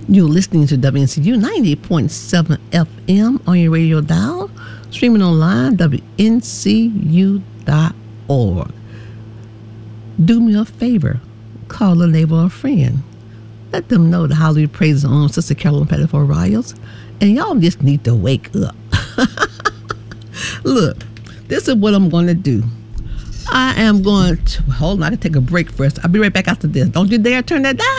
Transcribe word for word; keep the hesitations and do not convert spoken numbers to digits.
You're listening to W N C U ninety point seven F M on your radio dial, streaming online, W N C U dot org. Do me a favor, call a neighbor or a friend. Let them know the holiday praises on Sister Carolyn Pettiford Riles, and y'all just need to wake up. Look, this is what I'm going to do. I am going to, hold on, I can take a break first. I'll be right back after this. Don't you dare turn that down.